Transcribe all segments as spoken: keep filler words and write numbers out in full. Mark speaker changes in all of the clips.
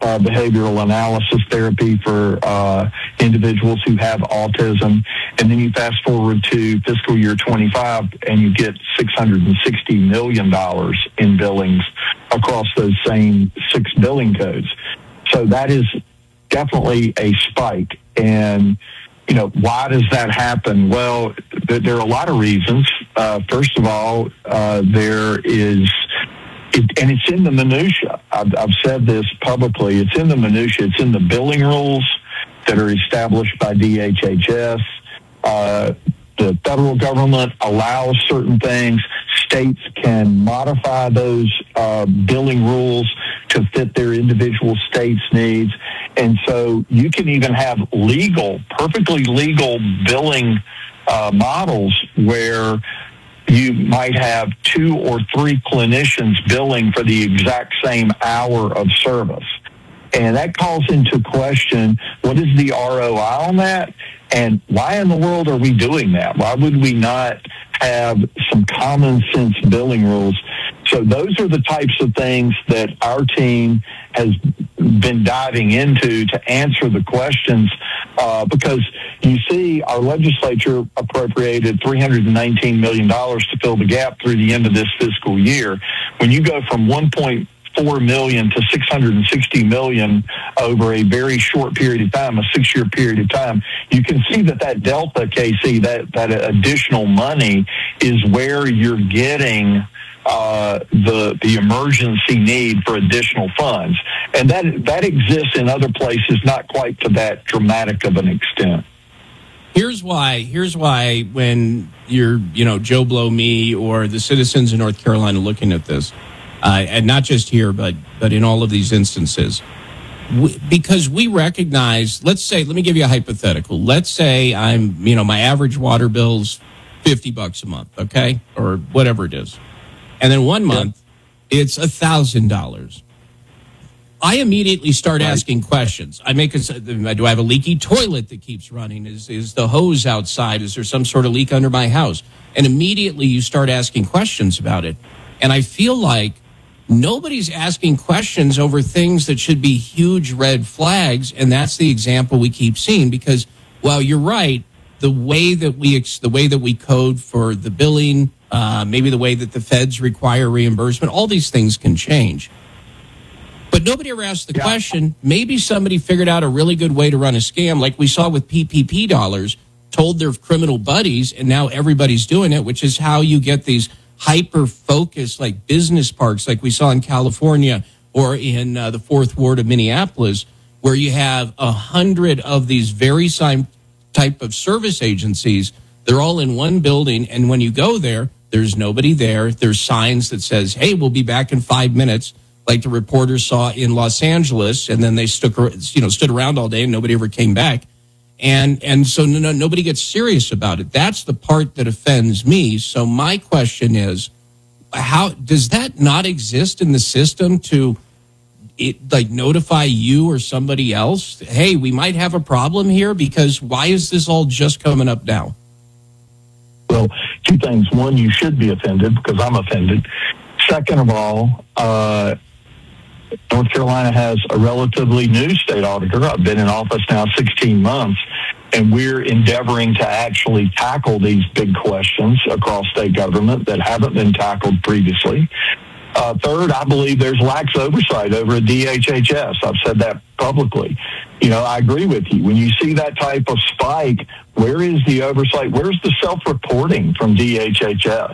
Speaker 1: uh, behavioral analysis therapy for uh, individuals who have autism. And then you fast forward to fiscal year twenty-five, and you get six hundred sixty million dollars in billings across those same six billing codes. So that is definitely a spike. And, you know, why does that happen? Well, th- there are a lot of reasons. Uh, first of all, uh, there is, it, and it's in the minutia. I've, I've said this publicly. It's in the minutia. It's in the billing rules that are established by D H H S. Uh, the federal government allows certain things. States can modify those uh, billing rules to fit their individual states' needs. And so you can even have legal, perfectly legal billing uh, models where you might have two or three clinicians billing for the exact same hour of service. And that calls into question, what is the R O I on that? And why in the world are we doing that? Why would we not have some common sense billing rules? So those are the types of things that our team has been diving into to answer the questions, uh, because you see our legislature appropriated three hundred nineteen million dollars to fill the gap through the end of this fiscal year. When you go from one point four million to six hundred sixty million over a very short period of time, a six-year period of time, you can see that that delta, K C, that, that additional money is where you're getting uh, the the emergency need for additional funds. And that that exists in other places, not quite to that dramatic of an extent.
Speaker 2: Here's why. Here's why when you're, you know, Joe Blow me or the citizens in North Carolina looking at this, Uh, and not just here, but but in all of these instances, we, because we recognize. Let's say, let me give you a hypothetical. Let's say I'm, you know, my average water bill's fifty bucks a month, okay, or whatever it is, and then one month it's a thousand dollars. I immediately start right. asking questions. I make a, do I have a leaky toilet that keeps running? Is is the hose outside? Is there some sort of leak under my house? And immediately you start asking questions about it, and I feel like nobody's asking questions over things that should be huge red flags, and that's the example we keep seeing. Because, well, you're right, the way that we the way that we code for the billing, uh, maybe the way that the feds require reimbursement, all these things can change. But nobody ever asked the yeah. question. Maybe somebody figured out a really good way to run a scam, like we saw with P P P dollars, told their criminal buddies, and now everybody's doing it, which is how you get these hyper-focused, like business parks, like we saw in California or in uh, the fourth ward of Minneapolis, where you have a hundred of these very same type of service agencies. They're all in one building, and when you go there, there's nobody there. There's signs that says, hey, we'll be back in five minutes, like the reporters saw in Los Angeles, and then they stuck, you know, stood around all day and nobody ever came back. And and so no, no, nobody gets serious about it. That's the part that offends me. So my question is, how does that not exist in the system to it, like notify you or somebody else? Hey, we might have a problem here, because why is this all just coming up now?
Speaker 1: Well, two things. One, you should be offended because I'm offended. Second of all, uh, North Carolina has a relatively new state auditor. I've been in office now sixteen months, and we're endeavoring to actually tackle these big questions across state government that haven't been tackled previously. Uh, third, I believe there's lax oversight over at D H H S. I've said that publicly. You know, I agree with you. When you see that type of spike, where is the oversight? Where's the self-reporting from D H H S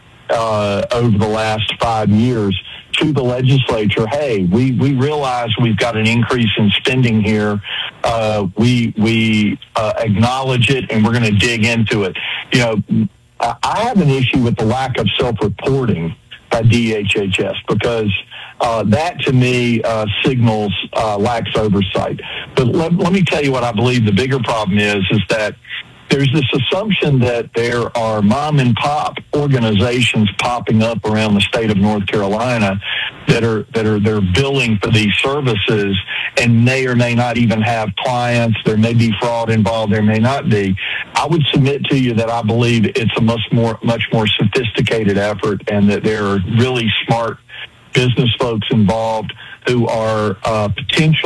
Speaker 1: uh, over the last five years? To the legislature, hey, we, we realize we've got an increase in spending here. Uh, we we uh, acknowledge it, and we're going to dig into it. You know, I have an issue with the lack of self-reporting by D H H S because uh, that, to me, uh, signals uh, lax oversight. But let, let me tell you what I believe the bigger problem is, is that there's this assumption that there are mom and pop organizations popping up around the state of North Carolina that are that are they're billing for these services and may or may not even have clients. There may be fraud involved. There may not be. I would submit to you that I believe it's a much more much more sophisticated effort, and that there are really smart business folks involved who are uh, potential